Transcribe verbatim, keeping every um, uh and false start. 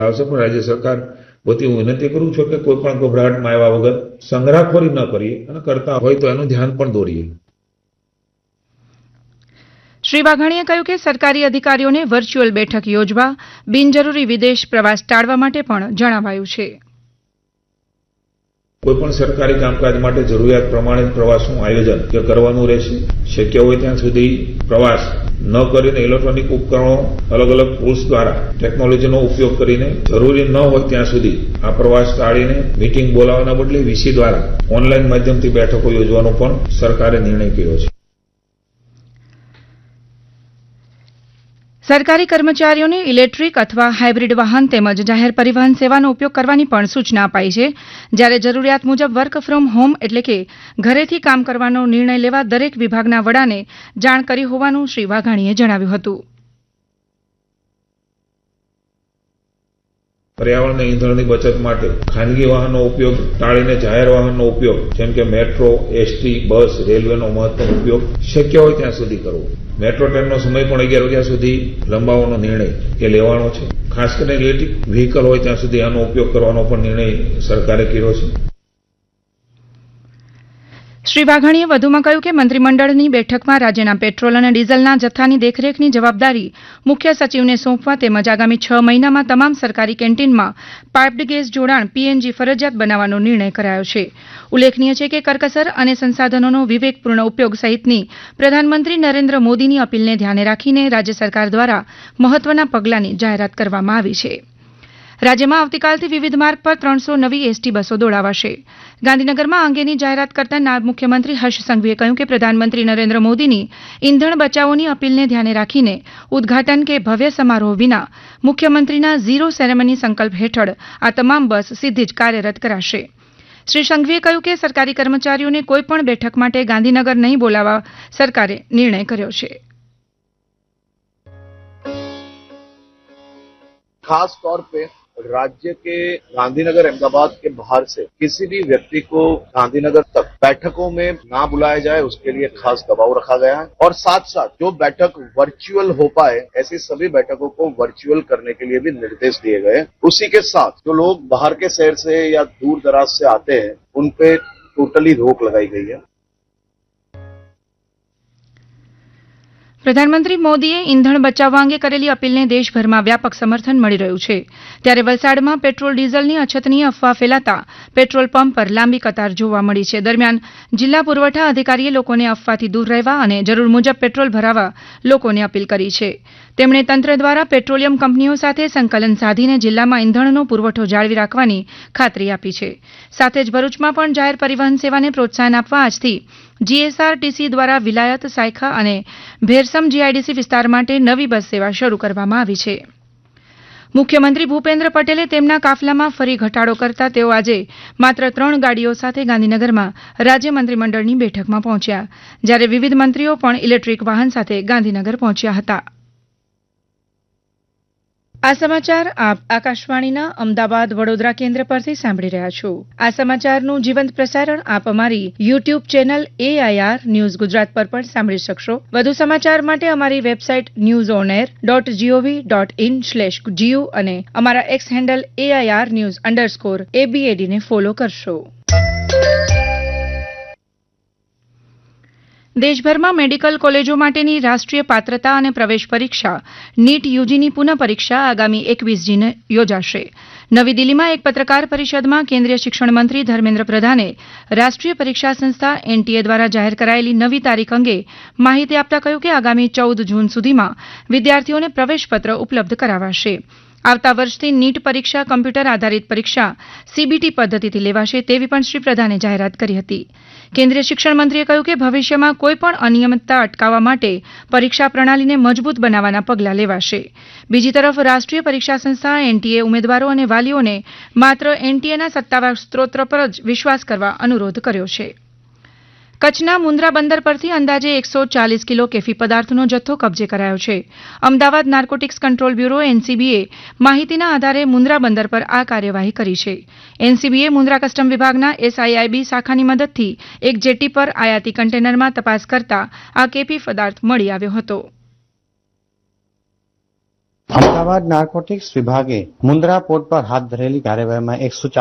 આવશે પણ રાજ્ય સરકાર બધી વિનંતી કરું છું કે કોઈ પણ ગભરાટમાં આવ્યા વગર સંગ્રહખોરી ન કરીએ અને કરતા હોય તો એનું ધ્યાન પણ દોરીએ. શ્રી વાઘાણીએ કહ્યું કે સરકારી અધિકારીઓને વર્ચ્યુઅલ બેઠક યોજવા, બિનજરૂરી વિદેશ પ્રવાસ ટાળવા માટે પણ જણાવાયું છે. કોઈ પણ સરકારી કામકાજ માટે જરૂરિયાત પ્રમાણે પ્રવાસનું આયોજન કરવાનું રહેશે. શક્ય હોય ત્યાં સુધી પ્રવાસ ન કરીને ઇલેક્ટ્રોનિક ઉપકરણો અલગ અલગ ટૂલ્સ દ્વારા ટેકનોલોજીનો ઉપયોગ કરીને જરૂરી ન હોય ત્યાં સુધી આ પ્રવાસ ટાળીને મીટિંગ બોલાવવાના બદલે વીસી દ્વારા ઓનલાઈન માધ્યમથી બેઠકો યોજવાનો પણ સરકારે નિર્ણય કર્યો છે. સરકારી કર્મચારીઓને ઇલેક્ટ્રિક અથવા હાઇબ્રિડ વાહન તેમજ જાહેર પરિવહન સેવાનો ઉપયોગ કરવાની પણ સૂચના અપાઈ છે. જ્યારે જરૂરિયાત મુજબ વર્ક ફ્રોમ હોમ એટલે કે ઘરેથી કામ કરવાનો નિર્ણય લેવા દરેક વિભાગના વડાને જાણ કરી હોવાનું શ્રી વાઘાણીએ જણાવ્યું હતું. પર્યાવરણ અને ઇંધણની બચત માટે ખાનગી વાહનનો ઉપયોગ ટાળીને જાહેર વાહનનો ઉપયોગ જેમ કે મેટ્રો, એસટી, બસ, રેલવેનો મહત્તમ ઉપયોગ શક્ય હોય ત્યાં સુધી કરવો. મેટ્રો ટ્રેનનો સમય પણ અગિયાર વાગ્યા સુધી લંબાવવાનો નિર્ણય એ લેવાનો છે. ખાસ કરીને ઇલેક્ટ્રિક વ્હીકલ હોય ત્યાં સુધી આનો ઉપયોગ કરવાનો પણ નિર્ણય સરકારે કર્યો છે. શ્રી વાઘાણીએ વધુમાં કહ્યું કે મંત્રીમંડળની બેઠકમાં રાજ્યના પેટ્રોલ અને ડીઝલના જથ્થાની દેખરેખની જવાબદારી મુખ્ય સચિવને સોંપવા તેમજ આગામી છ મહિનામાં તમામ સરકારી કેન્ટીનમાં પાઇપ્ડ ગેસ જોડાણ પીએનજી ફરજિયાત બનાવવાનો નિર્ણય કરાયો છે. ઉલ્લેખનીય છે કે કરકસર અને સંસાધનોનો વિવેકપૂર્ણ ઉપયોગ સહિતની પ્રધાનમંત્રી નરેન્દ્ર મોદીની અપીલને ધ્યાને રાખીને રાજ્ય સરકાર દ્વારા મહત્વના પગલાંની જાહેરાત કરવામાં આવી છે. રાજ્યમાં આવતીકાલથી વિવિધ માર્ગ પર ત્રણસો નવી એસટી બસો દોડાવાશે. ગાંધીનગરમાં આ અંગેની જાહેરાત કરતા નાયબ મુખ્યમંત્રી હર્ષ સંઘવીએ કહ્યું કે પ્રધાનમંત્રી નરેન્દ્ર મોદીની ઇંધણ બચાવોની અપીલને ધ્યાને રાખીને ઉદઘાટન કે ભવ્ય સમારોહ વિના મુખ્યમંત્રીના ઝીરો સેરેમની સંકલ્પ હેઠળ આ તમામ બસ સીધી જ કાર્યરત કરાશે. શ્રી સંઘવીએ કહ્યું કે સરકારી કર્મચારીઓને કોઈપણ બેઠક માટે ગાંધીનગર નહીં બોલાવવા સરકારે નિર્ણય કર્યો છે. खास तौर पे राज्य के गांधीनगर अहमदाबाद के बाहर से किसी भी व्यक्ति को गांधीनगर तक बैठकों में ना बुलाया जाए उसके लिए खास दबाव रखा गया है और साथ साथ जो बैठक वर्चुअल हो पाए ऐसी सभी बैठकों को वर्चुअल करने के लिए भी निर्देश दिए गए. उसी के साथ जो लोग बाहर के शहर से या दूर दराज से आते हैं उन पे टोटली रोक लगाई गई है. પ્રધાનમંત્રી મોદીએ ઇંધણ બચાવવા અંગે કરેલી અપીલને દેશભરમાં વ્યાપક સમર્થન મળી રહ્યું છે. ત્યારે વલસાડમાં પેટ્રોલ ડીઝલની અછતની અફવા ફેલાતા પેટ્રોલ પંપ પર લાંબી કતાર જોવા મળી છે. દરમિયાન જિલ્લા પુરવઠા અધિકારીએ લોકોને અફવાથી દૂર રહેવા અને જરૂર મુજબ પેટ્રોલ ભરાવવા લોકોને અપીલ કરી છે. તેમણે તંત્ર દ્વારા પેટ્રોલિયમ કંપનીઓ સાથે સંકલન સાધીને જિલ્લામાં ઇંધણનો પુરવઠો જાળવી રાખવાની ખાતરી આપી છે. સાથે જ ભરૂચમાં પણ જાહેર પરિવહન સેવાને પ્રોત્સાહન આપવા આજથી જીએસઆરટીસી દ્વારા વિલાયત, સાયખા અને ભેરસમ જીઆઈડીસી વિસ્તાર માટે નવી બસ સેવા શરૂ કરવામાં આવી છે. મુખ્યમંત્રી ભૂપેન્દ્ર પટેલે તેમના કાફલામાં ફરી ઘટાડો કરતા તેઓ આજે માત્ર ત્રણ ગાડીઓ સાથે ગાંધીનગરમાં રાજ્ય મંત્રીમંડળની બેઠકમાં પહોંચ્યા. જ્યારે વિવિધ મંત્રીઓ પણ ઇલેક્ટ્રિક વાહન સાથે ગાંધીનગર પહોંચ્યા હતા. આ સમાચાર આપ આકાશવાણીના અમદાવાદ વડોદરા કેન્દ્ર પરથી સાંભળી રહ્યા છો. આ સમાચારનું જીવંત પ્રસારણ આપ અમારી YouTube channel AIR news Gujarat પર પણ સાંભળી શકશો. વધુ સમાચાર માટે અમારી website news on air dot GOV dot in slash GU અને અમારા x handle AIR news underscore એબીએડીને follow કરશો. દેશભરમાં મેડિકલ કોલેજો માટેની રાષ્ટ્રીય પાત્રતા અને પ્રવેશ પરીક્ષા નીટ યુજીની પુનઃ પરીક્ષા આગામી એકવીસ જૂને યોજાશે. નવી દિલ્હીમાં એક પત્રકાર પરિષદમાં કેન્દ્રીય શિક્ષણ મંત્રી ધર્મેન્દ્ર પ્રધાને રાષ્ટ્રીય પરીક્ષા સંસ્થા એનટીએ દ્વારા જાહેર કરાયેલી નવી તારીખ અંગે માહિતી આપતા કહ્યું કે આગામી ચૌદ જૂન સુધીમાં વિદ્યાર્થીઓને પ્રવેશપત્ર ઉપલબ્ધ કરાવાશે. આવતા વર્ષથી નીટ પરીક્ષા કમ્પ્યુટર આધારિત પરીક્ષા સીબીટી પદ્ધતિથી લેવાશે તેવી પણ શ્રી પ્રધાને જાહેરાત કરી હતી. કેન્દ્રીય શિક્ષણ મંત્રીએ કહ્યું કે ભવિષ્યમાં કોઈપણ અનિયમિતતા અટકાવવા માટે પરીક્ષા પ્રણાલીને મજબૂત બનાવવાના પગલાં લેવાશે. બીજી તરફ રાષ્ટ્રીય પરીક્ષા સંસ્થા એનટીએ ઉમેદવારો અને વાલીઓને માત્ર એનટીએના સત્તાવાર સ્ત્રોત પર જ વિશ્વાસ કરવા અનુરોધ કર્યો છે. કચ્છના મુન્દ્રા બંદર પરથી અંદાજે એકસો ચાલીસ કિલો કેફી પદાર્થનો જથ્થો કબજે કરાયો છે. અમદાવાદ નાર્કોટિક્સ કંટ્રોલ બ્યુરો એનસીબીએ માહિતીના આધારે મુન્દ્રા બંદર પર આ કાર્યવાહી કરી છે. એનસીબીએ મુન્દ્રા કસ્ટમ વિભાગના એસઆઈઆઈબી શાખાની મદદથી એક જેટી પર આયાતી કન્ટેનરમાં તપાસ કરતા આ કેફી પદાર્થ મળી આવ્યો હતો. અમદાવાદ નાર્કોટિક્સ વિભાગે મુન્દ્રા પોર્ટ પર હાથ ધરેલી કાર્યવાહીમાં એકસો